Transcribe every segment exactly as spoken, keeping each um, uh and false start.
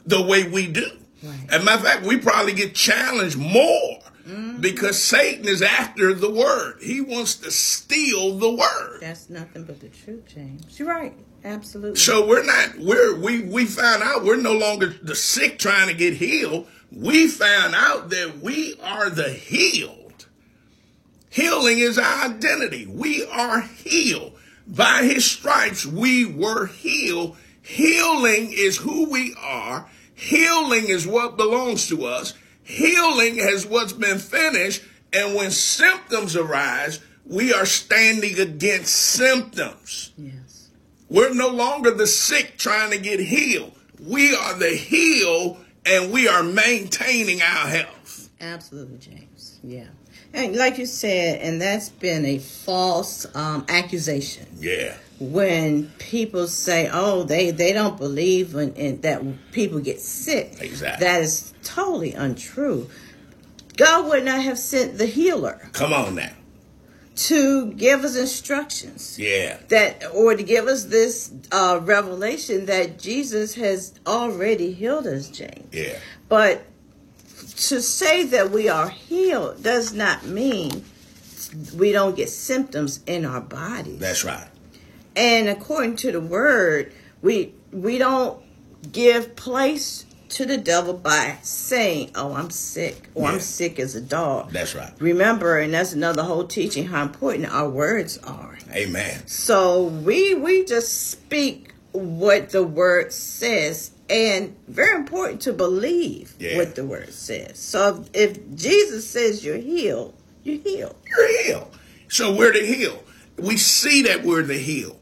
the way we do. Right. As a matter of fact, we probably get challenged more mm-hmm. because Satan is after the word. He wants to steal the word. That's nothing but the truth, James. You're right. Absolutely. So we're not, we're, we, we found out we're no longer the sick trying to get healed. We found out that we are the healed. Healing is our identity. We are healed. By his stripes, we were healed. Healing is who we are. Healing is what belongs to us. Healing is what's been finished. And when symptoms arise, we are standing against symptoms. Yes. We're no longer the sick trying to get healed. We are the healed, and we are maintaining our health. Absolutely, James. Yeah. And like you said, and that's been a false um, accusation. Yeah. When people say, oh, they, they don't believe in, in that people get sick. Exactly. That is totally untrue. God would not have sent the healer. Come on now. To give us instructions. Yeah. That, or to give us this uh, revelation that Jesus has already healed us, James. Yeah. But to say that we are healed does not mean we don't get symptoms in our bodies. That's right. And according to the word, we we don't give place to the devil by saying, oh, I'm sick, or yeah. I'm sick as a dog. That's right. Remember, and that's another whole teaching, how important our words are. Amen. So we we just speak what the word says, and very important to believe yeah. what the word says. So if, if Jesus says you're healed, you're healed. You're healed. So we're the healed. We see that we're the healed.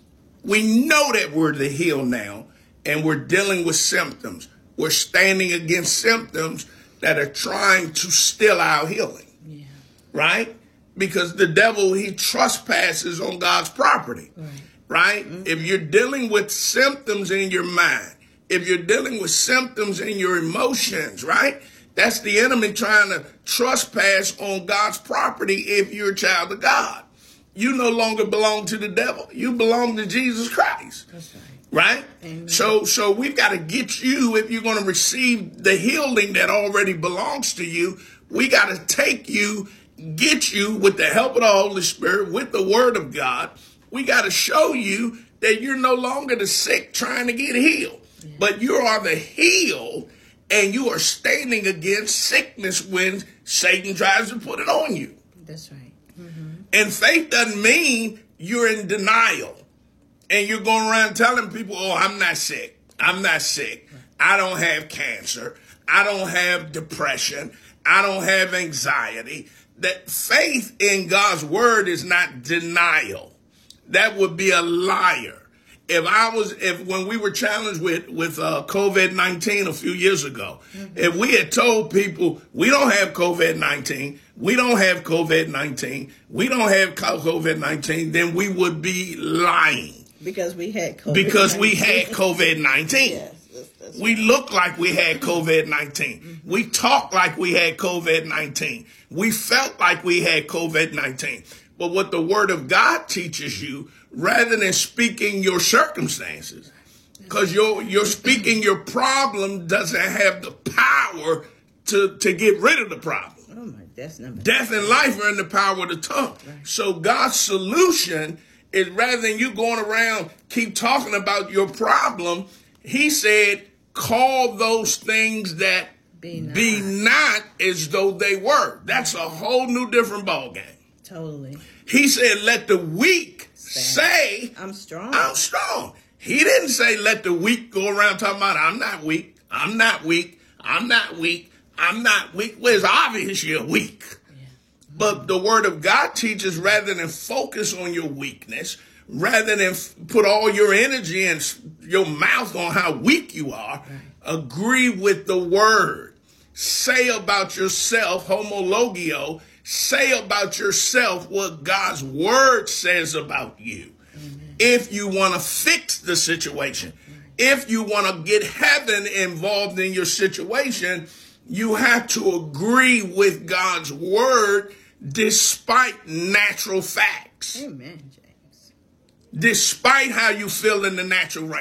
We know that we're the healed now, and we're dealing with symptoms. We're standing against symptoms that are trying to steal our healing. Yeah. Right? Because the devil, he trespasses on God's property. Right? right? Mm-hmm. If you're dealing with symptoms in your mind, if you're dealing with symptoms in your emotions, right? That's the enemy trying to trespass on God's property if you're a child of God. You no longer belong to the devil. You belong to Jesus Christ. That's right. Right? Amen. So so we've got to get you, if you're going to receive the healing that already belongs to you, we got to take you, get you with the help of the Holy Spirit, with the word of God. We got to show you that you're no longer the sick trying to get healed, yeah. but you are the healed, and you are standing against sickness when Satan tries to put it on you. That's right. Mm-hmm. And faith doesn't mean you're in denial and you're going around telling people, oh, I'm not sick. I'm not sick. I don't have cancer. I don't have depression. I don't have anxiety. That faith in God's word is not denial. That would be a liar. If I was, if when we were challenged with, with uh, COVID nineteen a few years ago, mm-hmm. if we had told people we don't have COVID nineteen, we don't have COVID nineteen, we don't have COVID nineteen, then we would be lying. Because we had COVID Because we had COVID nineteen. Yes, that's, that's we right. looked like we had COVID nineteen. Mm-hmm. We talked like we had COVID nineteen. We felt like we had COVID nineteen. But what the word of God teaches you, rather than speaking your circumstances, because you're, you're speaking your problem doesn't have the power to, to get rid of the problem. Oh my, that's not Death and life are in the power of the tongue. Right. So God's solution is, rather than you going around keep talking about your problem, he said, call those things that be not, be not as though they were. That's a whole new different ballgame. Totally. He said, let the weak say, I'm strong. I'm strong. He didn't say, let the weak go around talking about, I'm not weak. I'm not weak. I'm not weak. I'm not weak. Well, it's obvious you're weak. Yeah. But the word of God teaches, rather than focus on your weakness, rather than put all your energy and your mouth on how weak you are, right. agree with the word. Say about yourself, homologio, say about yourself what God's word says about you. Amen. If you want to fix the situation, if you want to get heaven involved in your situation, you have to agree with God's word despite natural facts. Amen, James. Despite how you feel in the natural realm.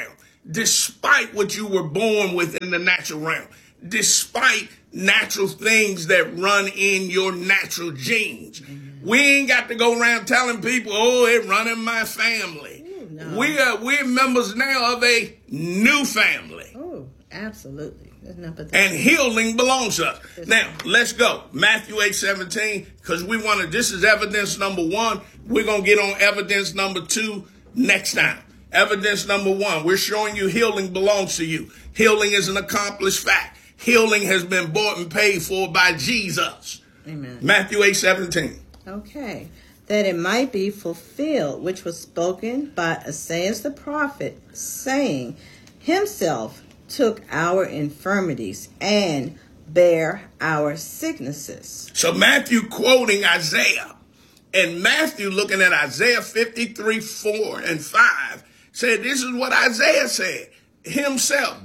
despite what you were born with in the natural realm, despite natural things that run in your natural genes. Mm-hmm. We ain't got to go around telling people, oh, it run in my family. Ooh, no. We are we're members now of a new family. Oh, absolutely. And healing belongs to us. Now, let's go. Matthew eight seventeen, because we want to, this is evidence number one. We're going to get on evidence number two next time. Evidence number one, we're showing you healing belongs to you. Healing is an accomplished fact. Healing has been bought and paid for by Jesus. Amen. Matthew eight seventeen. Okay. That it might be fulfilled, which was spoken by Isaiah the prophet, saying, himself took our infirmities and bare our sicknesses. So Matthew quoting Isaiah, and Matthew looking at Isaiah fifty-three, four and five, said this is what Isaiah said. Himself,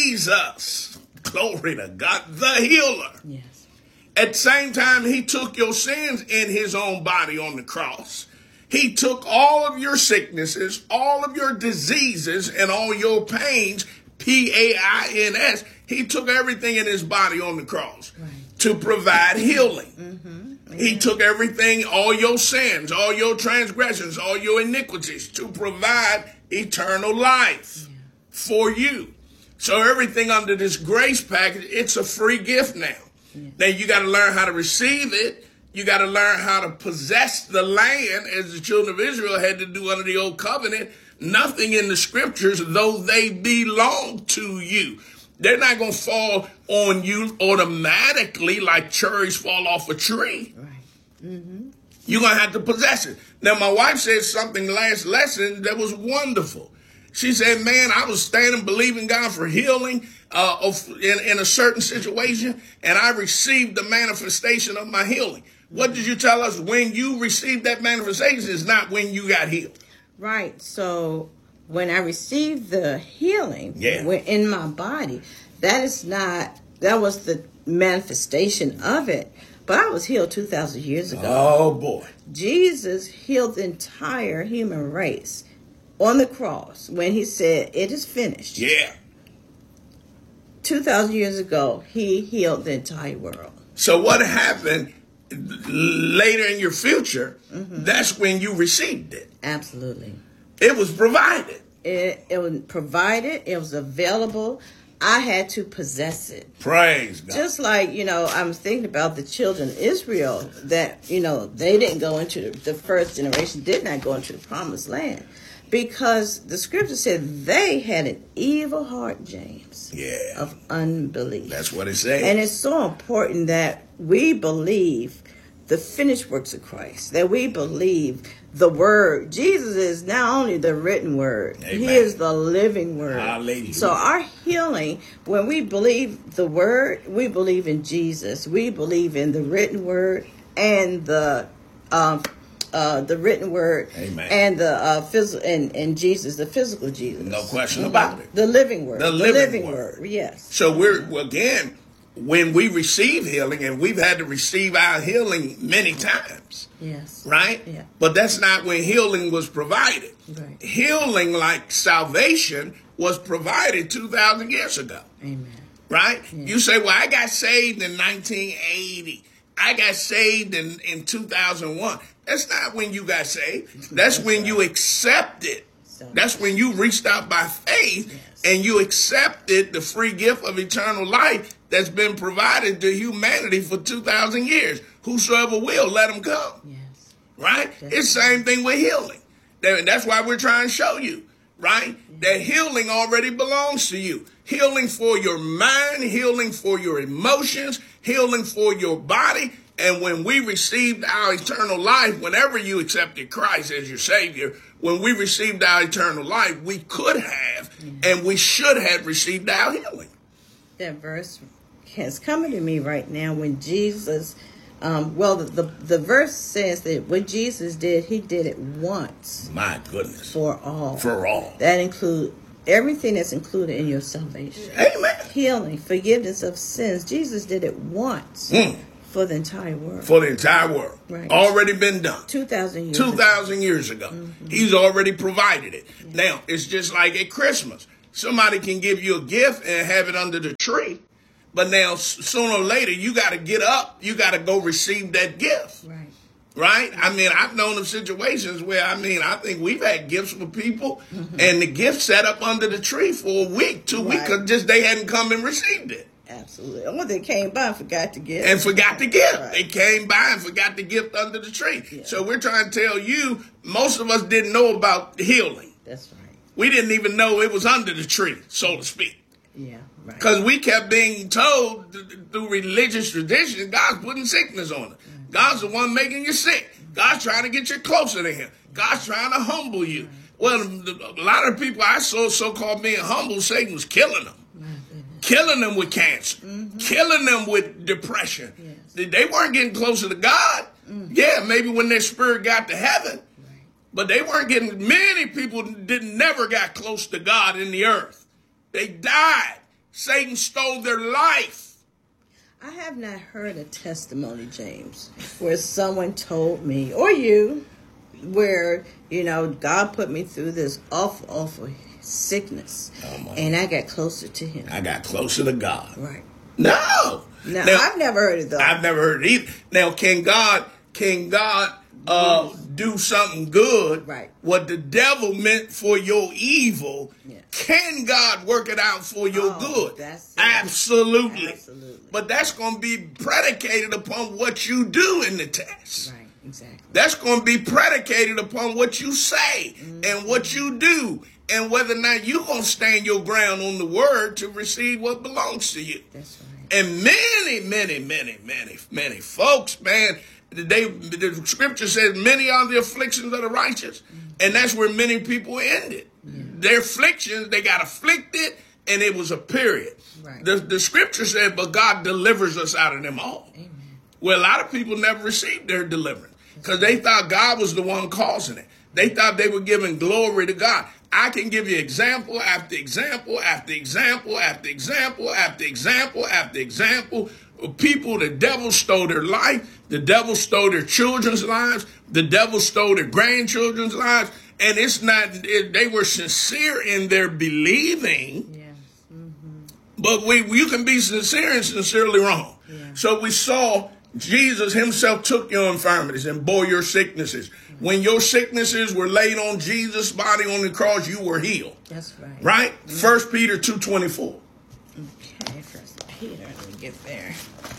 Jesus, glory to God, the healer. Yes. At the same time, he took your sins in his own body on the cross. He took all of your sicknesses, all of your diseases, and all your pains, P A I N S. He took everything in his body on the cross right. to provide healing. Mm-hmm. He took everything, all your sins, all your transgressions, all your iniquities to provide eternal life yeah. for you. So everything under this grace package, it's a free gift now. Yeah. Now you got to learn how to receive it. You got to learn how to possess the land as the children of Israel had to do under the old covenant. Nothing in the scriptures, though they belong to you. They're not going to fall on you automatically like cherries fall off a tree. Right. Mm-hmm. You're going to have to possess it. Now, my wife said something last lesson that was wonderful. She said, man, I was standing believing God for healing uh, of, in, in a certain situation, and I received the manifestation of my healing. What did you tell us? When you received that manifestation is not when you got healed. Right. So when I received the healing yeah. in my body, that is not, that was the manifestation of it. But I was healed two thousand years ago. Oh, boy. Jesus healed the entire human race on the cross when he said, it is finished. Yeah. two thousand years ago, he healed the entire world. So what happened later in your future, mm-hmm. that's when you received it. Absolutely. It was provided. It, it was provided. It was available. I had to possess it. Praise God. Just like, you know, I'm thinking about the children of Israel that, you know, they didn't go into the, the first generation, did not go into the promised land. Because the scripture said they had an evil heart, James. Yeah. Of unbelief. That's what it says. And it's so important that we believe the finished works of Christ. That we believe the word. Jesus is not only the written word. Amen. He is the living word. Hallelujah. So our healing, when we believe the word, we believe in Jesus. We believe in the written word and the um Uh, the written word. Amen. And the uh, physical and, and Jesus, the physical Jesus. No question about it. The living word. The living, the living word. word. Yes. So we're again, when we receive healing, and we've had to receive our healing many times. Yes. Right? Yeah. But that's not when healing was provided. Right. Healing, like salvation, was provided two thousand years ago. Amen. Right? Yeah. You say, well, I got saved in nineteen eighty. I got saved in, in two thousand one. That's not when you got saved. That's when you accepted. That's when you reached out by faith yes. and you accepted the free gift of eternal life that's been provided to humanity for two thousand years. Whosoever will, let them come. Yes. Right? Definitely. It's the same thing with healing. That's why we're trying to show you, right? That healing already belongs to you. Healing for your mind, healing for your emotions, healing for your body. And when we received our eternal life, whenever you accepted Christ as your Savior, when we received our eternal life, we could have mm-hmm. and we should have received our healing. That verse has come to me right now when Jesus, um, well, the, the, the verse says that what Jesus did, he did it once. My goodness. For all. For all. That includes everything that's included in your salvation. Amen. Healing, forgiveness of sins. Jesus did it once. Mm. For the entire world. For the entire world. Right. Already been done. two thousand years two thousand ago. years ago. Mm-hmm. He's already provided it. Yeah. Now, it's just like at Christmas. Somebody can give you a gift and have it under the tree. But now, sooner or later, you got to get up. You got to go receive that gift. Right. Right? I mean, I've known of situations where, I mean, I think we've had gifts for people, mm-hmm. and the gift sat up under the tree for a week, two right. weeks, because just they hadn't come and received it. Absolutely. Or they came by and forgot to give. And forgot to give. Right. They came by and forgot the gift under the tree. Yeah. So we're trying to tell you, most of us didn't know about healing. That's right. We didn't even know it was under the tree, so to speak. Yeah, right. Because we kept being told th- through religious tradition, God's putting sickness on it. Right. God's the one making you sick. God's trying to get you closer to him. God's trying to humble you. Right. Well, a lot of people I saw so-called being humble, Satan was killing them. Killing them with cancer, mm-hmm. killing them with depression. Yes. They weren't getting closer to God. Mm-hmm. Yeah, maybe when their spirit got to heaven, right. but they weren't getting, many people didn't never got close to God in the earth. They died. Satan stole their life. I have not heard a testimony, James, where someone told me, or you, where, you know, God put me through this awful, awful sickness, oh and I got closer to him. I got closer to God. Right. No. No, now, I've never heard it though. I've never heard it either. Now, can God, can God uh, do something good? Right. What the devil meant for your evil, yeah. can God work it out for your oh, good? That's Absolutely. Absolutely. But that's going to be predicated upon what you do in the test. Right. Exactly. That's going to be predicated upon what you say mm-hmm. and what you do. And whether or not you're going to stand your ground on the word to receive what belongs to you. That's right. And many, many, many, many, many folks, man, they, the scripture says many are the afflictions of the righteous. Mm-hmm. And that's where many people ended. Yeah. Their afflictions, they got afflicted, and it was a period. Right. The, the scripture said, but God delivers us out of them all. Amen. Well, a lot of people never received their deliverance because they thought God was the one causing it. They thought they were giving glory to God. I can give you example after example after example after example after example after example of people the devil stole their life, the devil stole their children's lives, the devil stole their grandchildren's lives, and it's not, it, they were sincere in their believing, yes. mm-hmm. but we you can be sincere and sincerely wrong. Yeah. So we saw Jesus himself took your infirmities and bore your sicknesses. When your sicknesses were laid on Jesus' body on the cross, you were healed. That's right. Right? Mm-hmm. First Peter two twenty-four. Okay, First Peter. Let me get there.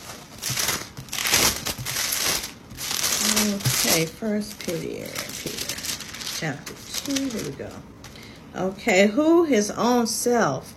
Okay, First Peter, Peter, chapter two. Here we go. Okay, who his own self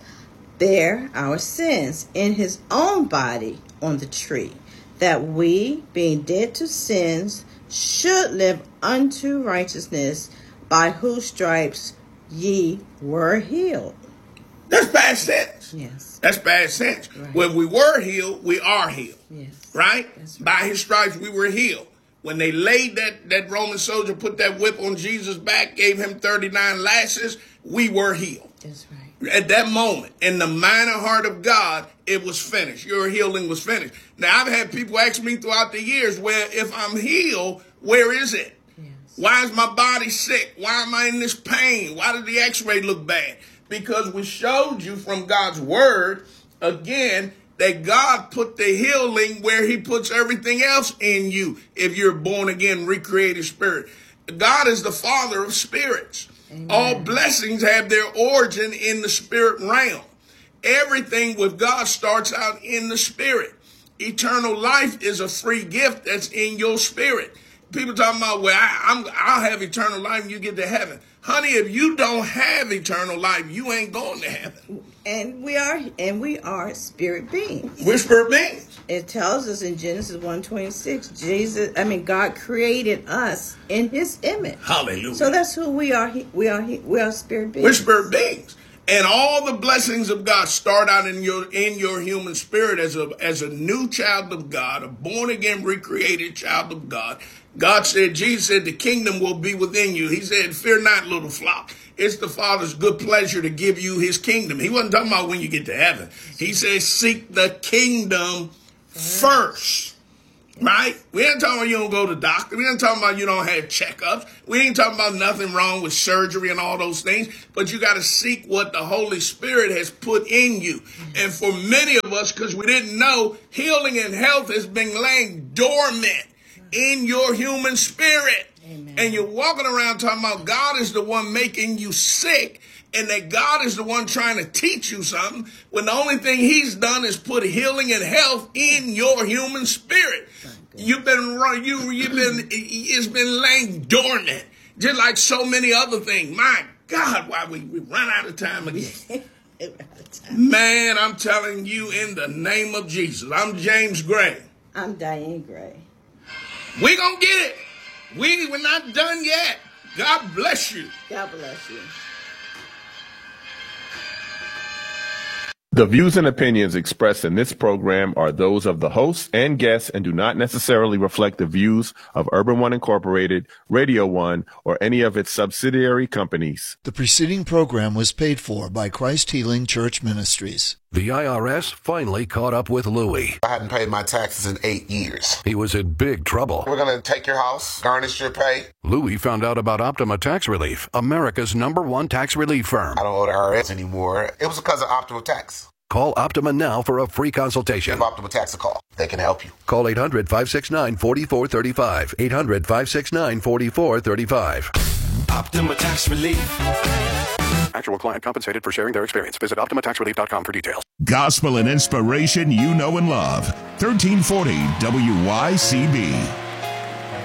bare our sins in his own body on the tree, that we, being dead to sins, should live unto righteousness, by whose stripes ye were healed. That's bad sense. Yes. That's bad sense. Right. When we were healed, we are healed. Yes. Right? That's right? By his stripes, we were healed. When they laid that, that Roman soldier, put that whip on Jesus' back, gave him thirty-nine lashes, we were healed. That's right. At that moment, in the mind and heart of God, it was finished. Your healing was finished. Now, I've had people ask me throughout the years, where if I'm healed, where is it? Yes. Why is my body sick? Why am I in this pain? Why did the x-ray look bad? Because we showed you from God's word, again, that God put the healing where he puts everything else in you if you're born again, recreated spirit. God is the Father of spirits. Amen. All blessings have their origin in the spirit realm. Everything with God starts out in the spirit. Eternal life is a free gift that's in your spirit. People talking about, well, I, I'm, I'll have eternal life and you get to heaven. Honey, if you don't have eternal life, you ain't going to heaven. And we are, and we are spirit beings. We're spirit beings. It tells us in Genesis one twenty-six, Jesus, I mean, God created us in his image. Hallelujah. So that's who we are. We are, we are spirit beings. We're spirit beings. And all the blessings of God start out in your in your human spirit as a as a new child of God, a born again, recreated child of God. God said, Jesus said, the kingdom will be within you. He said, fear not, little flock. It's the Father's good pleasure to give you his kingdom. He wasn't talking about when you get to heaven. He says, seek the kingdom first. Right? We ain't talking about you don't go to the doctor. We ain't talking about you don't have checkups. We ain't talking about nothing wrong with surgery and all those things. But you got to seek what the Holy Spirit has put in you. And for many of us, because we didn't know, healing and health has been laying dormant in your human spirit. Amen. And you're walking around talking about God is the one making you sick, and that God is the one trying to teach you something, when the only thing he's done is put healing and health in your human spirit. You've been run, you, you've been, it's been laying dormant, just like so many other things. My God, why we, we run out of time again. Man, I'm telling you in the name of Jesus. I'm James Gray. I'm Diane Gray. We gonna get it. We, we're not done yet. God bless you. God bless you. The views and opinions expressed in this program are those of the hosts and guests and do not necessarily reflect the views of Urban One Incorporated, Radio One, or any of its subsidiary companies. The preceding program was paid for by Christ Healing Church Ministries. The I R S finally caught up with Louis. I hadn't paid my taxes in eight years. He was in big trouble. We're going to take your house, garnish your pay. Louis found out about Optima Tax Relief, America's number one tax relief firm. I don't owe the I R S anymore. It was because of Optima Tax. Call Optima now for a free consultation. Give Optima Tax a call. They can help you. Call eight hundred, five six nine, four four three five. eight hundred, five six nine, four four three five. Optima Tax Relief. Actual client compensated for sharing their experience. Visit Optima Tax Relief dot com for details. Gospel and inspiration you know and love. thirteen forty W Y C B.